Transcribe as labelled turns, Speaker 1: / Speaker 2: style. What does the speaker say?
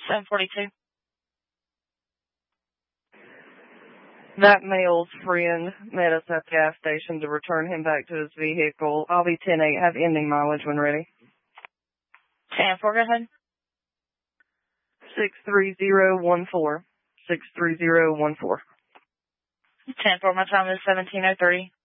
Speaker 1: 742.
Speaker 2: That male's friend met us at the gas station to return him back to his vehicle. I'll be 10-8. Have ending mileage when ready.
Speaker 1: 10-4, go ahead.
Speaker 2: 63014. 63014.
Speaker 1: 10-4, my time is 17:03.